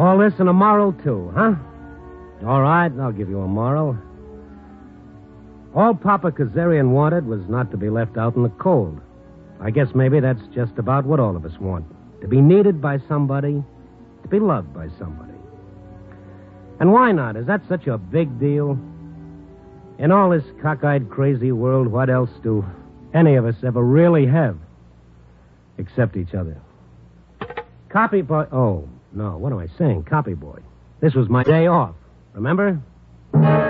All this and a moral, too, huh? All right, I'll give you a moral. All Papa Kazarian wanted was not to be left out in the cold. I guess maybe that's just about what all of us want. To be needed by somebody, to be loved by somebody. And why not? Is that such a big deal? In all this cockeyed, crazy world, what else do any of us ever really have? Except each other. Copy boy... Oh, no, what am I saying? Copy boy. This was my day off. Remember?